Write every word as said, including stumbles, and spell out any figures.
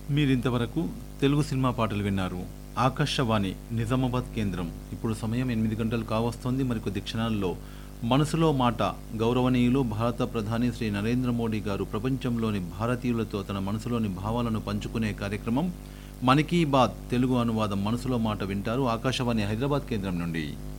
మీరింతవరకు తెలుగు సినిమా పాటలు విన్నారు. ఆకాశవాణి నిజామాబాద్ కేంద్రం. ఇప్పుడు సమయం ఎనిమిది గంటలు కావస్తోంది. మరికొద్ది క్షణాల్లో మనసులో మాట గౌరవనీయులు భారత ప్రధాని శ్రీ నరేంద్ర మోడీ గారు ప్రపంచంలోని భారతీయులతో తన మనసులోని భావాలను పంచుకునే కార్యక్రమం మన్ కీ బాత్ తెలుగు అనువాదం మనసులో మాట వింటారు. ఆకాశవాణి హైదరాబాద్ కేంద్రం నుండి.